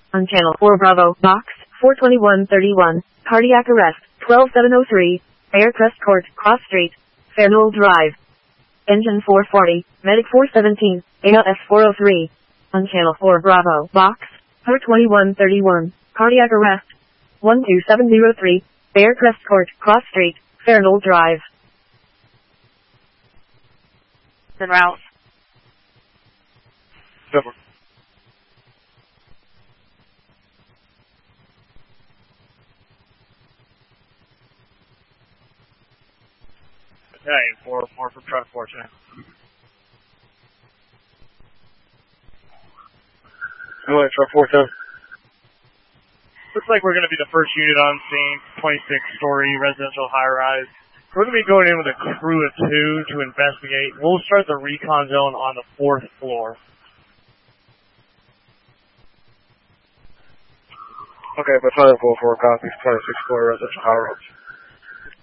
On channel 4 Bravo, box 42131, cardiac arrest, 12703, Faircrest Court, Cross Street, Fairknoll Drive. Engine 440, medic 417, ALS 403. On channel 4 Bravo, box 42131, cardiac arrest, 12703, Faircrest Court, Cross Street, Fairknoll Drive. En route. Over. Hey, 404 for truck 410. Go ahead, truck 410. Looks like we're going to be the first unit on scene, 26-story residential high-rise. We're going to be going in with a crew of 2 to investigate. We'll start the recon zone on the 4th floor. Okay, but 544 copies, 26-story residential high-rise.